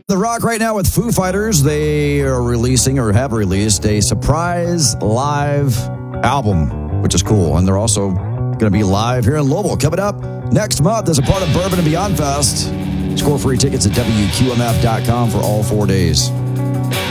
The Rock right now with Foo Fighters. They are releasing or have released a surprise live album, which is cool. And they're also going to be live here in Louisville coming up next month as a part of Bourbon and Beyond Fest. Score free tickets at WQMF.com for all 4 days.